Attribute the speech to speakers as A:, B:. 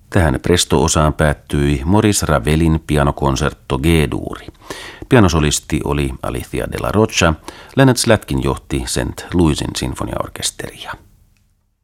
A: Tähän presto-osaan päättyi Maurice Ravelin pianokonsertto G-duuri. Pianosolisti oli Alicia de la Rocha, Leonard Slatkin johti St. Louisin sinfoniaorkesteria.